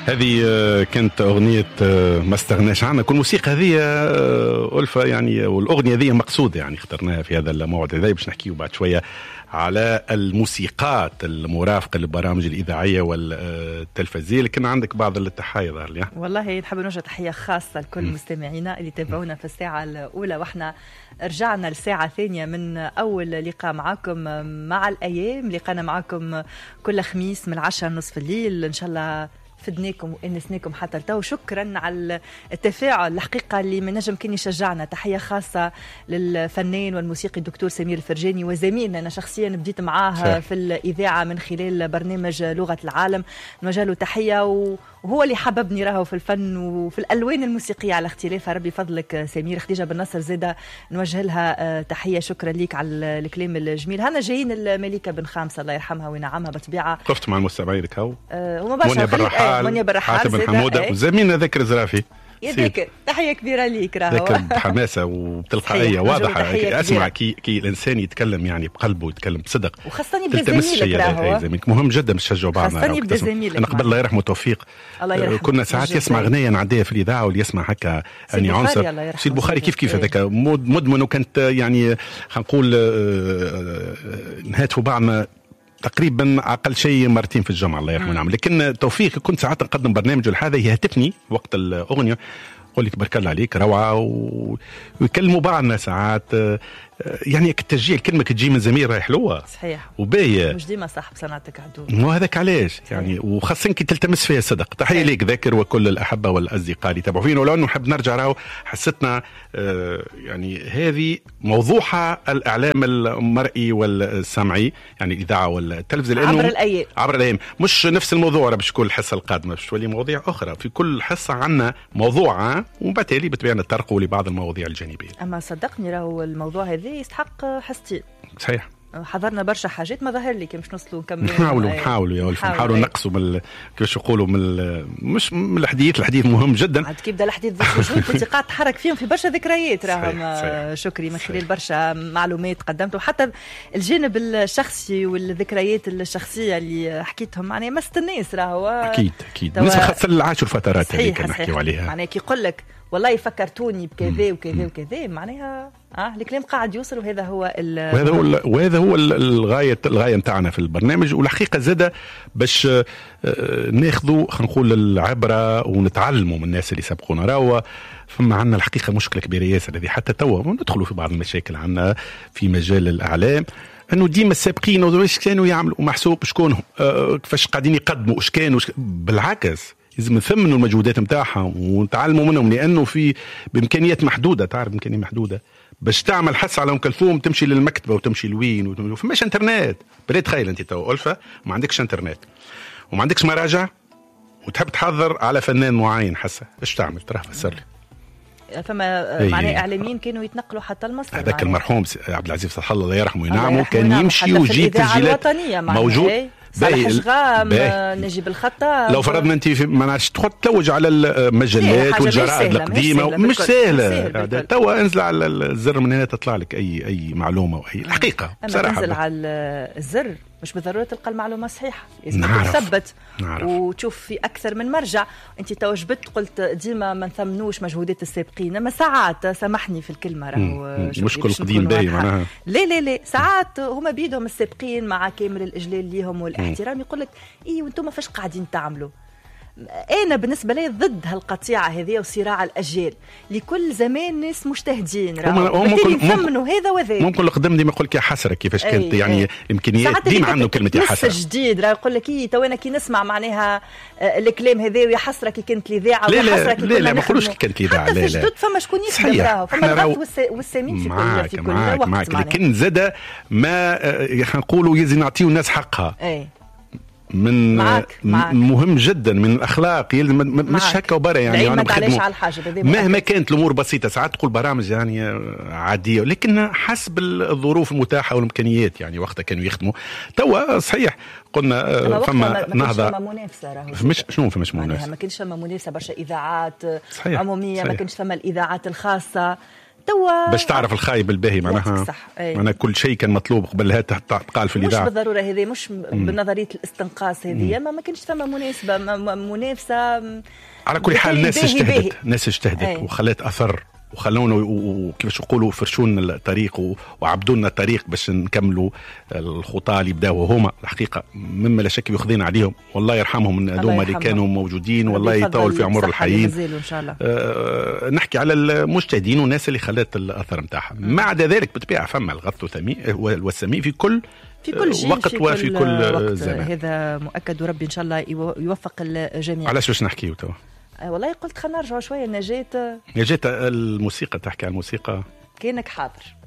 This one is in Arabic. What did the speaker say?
هذه كانت أغنية ما استغناش عنها. كل موسيقى هذه ألفة يعني، والأغنية هذه مقصودة يعني اخترناها في هذا الموعد هذا باش نحكيه بعد شوية على الموسيقات المرافقة للبرامج الإذاعية والتلفزية. لكن عندك بعض التحايا ظهر لي. والله نحب نوجه تحية خاصة لكل مستمعينا اللي تابعونا في الساعة الأولى، وإحنا رجعنا لساعة ثانية من أول لقاء معكم مع الأيام. لقانا معكم كل خميس من 10:30 الليل، إن شاء الله فدناكم وانسناكم حتى لتو. شكرا على التفاعل الحقيقه اللي من نجم كان يشجعنا. تحيه خاصه للفنان والموسيقي الدكتور سمير الفرجاني وزميلنا، انا شخصيا بديت معاه في الاذاعه من خلال برنامج لغه العالم، نوجه له تحيه، وهو اللي حببني راهو في الفن وفي الالوان الموسيقيه على اختلافها. ربي فضلك سمير. خديجه بن نصر زاده نوجه لها تحيه، شكرا ليك على الكلام الجميل. هنا جايين الملكه بن خامسه الله يرحمها وينعمها بطبيعه. قفت مع المستمعين هاو هما باشا منيا برحال حاتم حموده وزميلنا ذكر زرافي. يا ذكر تحيه كبيره ليك راهو. ذكر بحماسه وبتلقائيه واضحه. اسمع كي الانسان يتكلم يعني بقلبه، يتكلم بصدق، وخاصه يبدا زميلك راهو. زميلك مهم جدا باش تشجعوا بعضنا. خاصه يبدا زميلك. انا قبل الله يرحمه توفيق كنا ساعات يسمع اغنيه نعديها في الاذاعه واللي يسمع هكا يعني عنصر. سي البخاري كيف هذاك مدمن، وكانت يعني خلينا نقول نهاتفوا بعضنا تقريبا اقل شيء مرتين في الجمعه الله يرحمه ونعم. لكن توفيق كنت ساعات نقدم برنامج هذا يهتفني وقت الاغنيه، يقول لي تبارك الله عليك روعه، ويكلموا بعضنا ساعات يعني التشجيع الكلمه كتجي من زميل راهي حلوه صحيح وباهيه، مش ديما صاحب صنعتك عدو. مو هذاك علاش يعني، وخاصه كي تلتمس فيها صدق. تحيه ليك ذاكر وكل الاحبه والاصدقاء اللي تابعوا فينا. ولو انه نحب نرجع راهو حستنا يعني هذه موضوعها الاعلام المرئي والسمعي يعني الاذاعه والتلفزيون، لانه عبر الايام مش نفس الموضوع باش تكون الحصه القادمه باش تولي مواضيع اخرى. في كل حصه عندنا موضوع وبالتالي بتبين نتطرقوا لبعض المواضيع الجانبيه. اما صدقني راهو الموضوع هذا يستحق حصتين. صحيح. حضرنا برشا حاجات ما ظهر لي كي مش نوصلوا نكملوا. نحاولوا يا ولف، نحاولوا نقصوا من كيفاش يقولوا مش من الحديث مهم جدا. عاد كي بدا الحديث كنت قاعد تحرك فيهم في برشا ذكريات راهم. شكري من خلال برشا معلومات قدمته، وحتى الجانب الشخصي والذكريات الشخصيه اللي حكيتهم معناها مست الناس راهو. اكيد بالنسبه خاصه للعاشر فترات اللي كنا نحكيو عليها، معناها كي يقول لك والله فكرتوني بكذا وكذا وكذا، معناها الكلام قاعد يوصل. وهذا هو وهذا هو الغايه نتاعنا في البرنامج. والحقيقه زاده باش ناخذوا خلينا نقول العبره ونتعلموا من الناس اللي سبقونا. راهو فما عندنا الحقيقه مشكله كبيره ياسر هذه، حتى توا ندخلوا في بعض المشاكل عندنا في مجال الاعلام، انه ديما السابقين واش كانوا يعملوا محسوب شكونهم كيفاش قاعدين يقدموا واش كانوا. بالعكس لازم نثمنوا المجهودات نتاعهم ونتعلموا منهم، لانه في بامكانيات محدوده. تعرف امكانيه محدوده باش تعمل حس على ام كلثوم تمشي للمكتبه وتمشي لوين وفماش انترنت. بلا تخيل انت تو ألفة ما عندكش انترنت وما عندكش مراجع وتحب تحضر على فنان معين حسه ايش تعمل؟ تراه فسر لي. فما معناه اعلاميين كانوا يتنقلوا حتى لمصر. هذاك المرحوم عبد العزيز فتح الله يرحمه وينعمه كان يمشي ويجيب تسجيلات موجود. صالح شغام، نجيب الخطاب. لو فرضنا انت ما نعرفش تلوج على المجلات والجرائد القديمه مش سهله. توا انزل على الزر من هنا تطلع لك اي معلومه واي الحقيقه بصراحه. انزل على الزر مش بالضروره تلقى المعلومه صحيحه، لازم تثبت وتشوف في اكثر من مرجع. انت توجبت قلت ديما ما نثمنوش مجهودات السابقين، اما ساعات سامحني في الكلمه راهو مشكل قديم باهي معناها. لا ساعات هما بيدهم السابقين مع كامل الاجلال ليهم والاحترام يقول لك ايه وانتم فاش قاعدين تعملوا. أنا بالنسبة لي ضد هالقطيعة هذه وصراع الأجيال. لكل زمان ناس مجتهدين بالتالي نثمنوا هذا وذاك. ممكن القدم ديما يقول لك يا حسرة كيفاش كانت يعني الإمكانيات ديما عنده كلمة يا حسرة. جديد راه يقول لك تو أنا كي نسمع معناها الكلام هذا ويا حسرة كي كانت الإذاعة ويا حسرة كي كنا لا ما نقولوش كي كانت الإذاعة. حتى في جدد فما شكون يخدم راهو، فما الغط والسامين في كل وقت. معاك لكن زاد ما نقولوا يزي نعطيو الناس حقها. من معك. مهم جدا من الاخلاق مش هكا وبرا يعني انا مهما كانت الامور بسيطه. ساعات تقول برامج يعني عاديه لكن حسب الظروف المتاحه والامكانيات. يعني وقتها كانوا يخدموا توا صحيح قلنا فما نهضه مش شنو فماش منافسه. ما كانش فما منافسه برشا اذاعات عموميه. ما كانش فما الاذاعات الخاصه. توا باش تعرف الخايب الباهي معناها. معناها كل شيء كان مطلوب قبلها تقال في الإذاعة. مش بالضرورة هذه، مش بنظرية الاستنقاص هذه، ما كانش ثم مناسبة منافسة. على كل حال الناس اجتهدت وخلت أثر وخلونا وكيفاش يقولوا فرشون الطريق وعبدونا الطريق باش نكملوا الخطى اللي بداوا هما. الحقيقه مما لا شك يخذين عليهم، والله يرحمهم من هذوما اللي كانوا موجودين، والله يطول في عمر الحيين. إن شاء الله. نحكي على المجتهدين والناس اللي خلت الاثر نتاعها. مع ذلك بالطبيعه فما الغث والسميع في كل وقت وفي كل زمان. هذا مؤكد، وربي ان شاء الله يوفق الجميع. علاش باش نحكيو توا؟ والله قلت خلينا نرجعوا شويه. نجاة الموسيقى، تحكي عن الموسيقى كأنك حاضر.